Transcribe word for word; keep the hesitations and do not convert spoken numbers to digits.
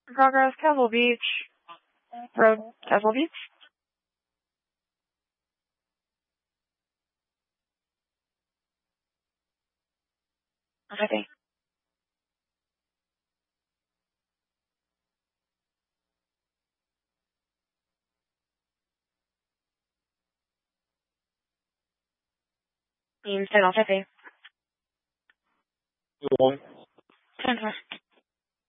Progress, Castle Beach. Road, Castle Beach. Okay. Instead of Pepe. One. Center.